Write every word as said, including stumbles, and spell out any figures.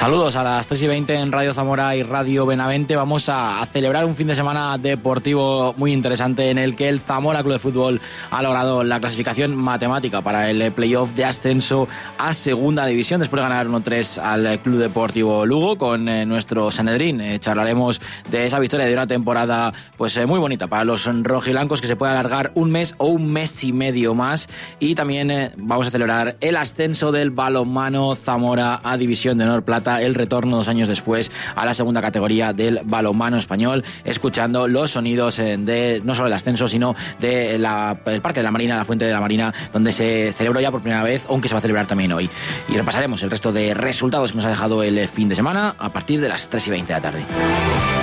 Saludos a las tres y veinte en Radio Zamora y Radio Benavente. Vamos a, a celebrar un fin de semana deportivo muy interesante en el que el Zamora Club de Fútbol ha logrado la clasificación matemática para el playoff de ascenso a Segunda División después de ganar uno tres al Club Deportivo Lugo con eh, nuestro Sanedrín. Eh, charlaremos de esa victoria de una temporada pues eh, muy bonita para los rojiblancos, que se puede alargar un mes o un mes y medio más, y también eh, vamos a celebrar el ascenso del balonmano Zamora a División de Honor Plata, el retorno dos años después a la segunda categoría del balonmano español, escuchando los sonidos de no solo el ascenso, sino del de Parque de la Marina, la Fuente de la Marina, donde se celebró ya por primera vez, aunque se va a celebrar también hoy. Y repasaremos el resto de resultados que nos ha dejado el fin de semana a partir de las tres y veinte de la tarde.